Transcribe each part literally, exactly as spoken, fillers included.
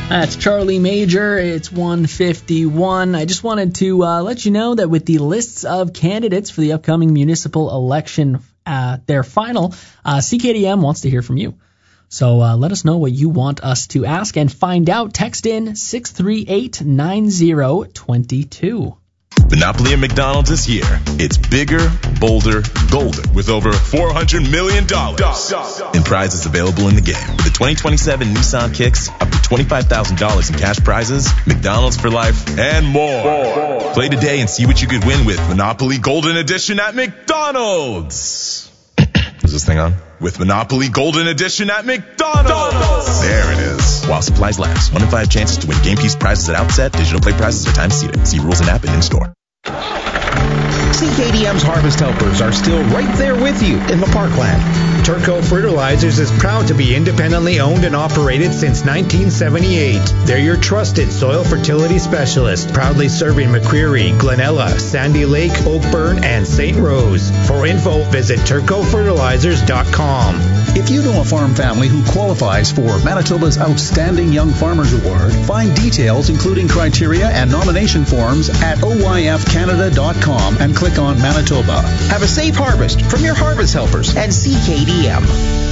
That's Charlie Major. It's one fifty-one. I just wanted to uh, let you know that with the lists of candidates for the upcoming municipal election, uh, their final, uh, C K D M wants to hear from you. So uh, let us know what you want us to ask and find out. Text in six three eight nine zero two two. Monopoly at McDonald's is here. It's bigger, bolder, golder with over four hundred million dollars in prizes available in the game. With the twenty twenty-seven Nissan Kicks, up to twenty-five thousand dollars in cash prizes, McDonald's for life, and more. Play today and see what you could win with Monopoly Golden Edition at McDonald's. Is this thing on? With Monopoly Golden Edition at McDonald's. There it is. While supplies last. One in five chances to win game piece prizes at outset. Digital play prizes are time seated. See rules and app and in-store. C K D M's Harvest Helpers are still right there with you in the Parkland. Turco Fertilizers is proud to be independently owned and operated since nineteen seventy-eight. They're your trusted soil fertility specialist, proudly serving McCreary, Glenella, Sandy Lake, Oakburn, and Saint Rose. For info, visit turco fertilizers dot com. If you know a farm family who qualifies for Manitoba's Outstanding Young Farmers Award, find details including criteria and nomination forms at O Y F Canada dot com and click on Manitoba. Have a safe harvest from your Harvest Helpers and C K D M.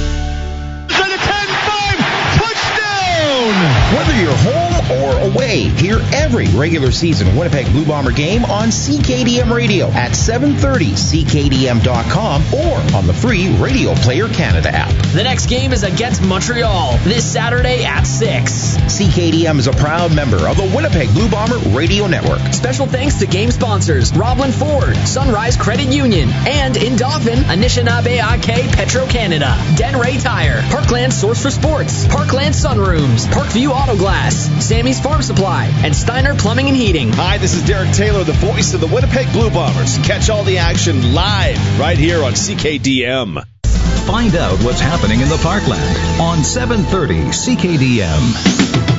Whether you're home or away, hear every regular season Winnipeg Blue Bomber game on C K D M Radio at seven thirty C K D M dot com or on the free Radio Player Canada app. The next game is against Montreal this Saturday at six. C K D M is a proud member of the Winnipeg Blue Bomber Radio Network. Special thanks to game sponsors Roblin Ford, Sunrise Credit Union, and in Dauphin, Anishinaabe Ake Petro Canada, Denray Tire, Parkland Source for Sports, Parkland Sunrooms, Parkview Auto Glass, Sammy's Farm Supply, and Steiner Plumbing and Heating. Hi, this is Derek Taylor, the voice of the Winnipeg Blue Bombers. Catch all the action live right here on C K D M. Find out what's happening in the Parkland on seven thirty C K D M.